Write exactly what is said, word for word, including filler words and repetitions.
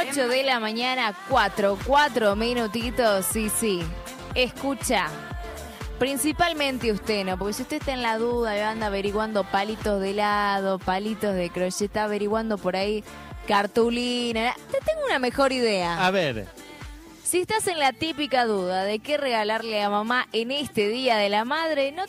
ocho de la mañana, cuatro, cuatro minutitos, sí, sí. Escucha, principalmente usted, ¿no? Porque si usted está en la duda y anda averiguando palitos de helado, palitos de crochet, está averiguando por ahí cartulina, te tengo una mejor idea. A ver. Si estás en la típica duda de qué regalarle a mamá en este Día de la Madre, no